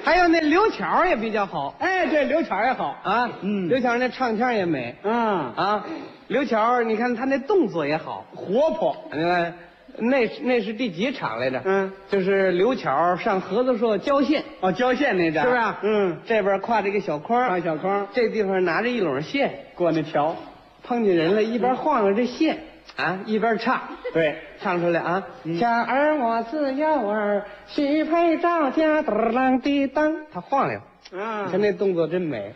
还有那刘巧也比较好。 哎，对，刘巧也好啊，刘巧那唱腔也美。啊，刘巧，你看她那动作也好， 活泼。 你看，那是第几场来着？就是刘巧上合作社交线。 哦，交线那张是不是？这边挎着一个小筐， 挎小筐， 这地方拿着一垄线， 过那桥， 碰见人了，一边晃悠这线。一边唱， 对， 唱出来啊！家儿我自幼儿，许配赵家，嘚啷滴当，他晃悠，你看那动作真美。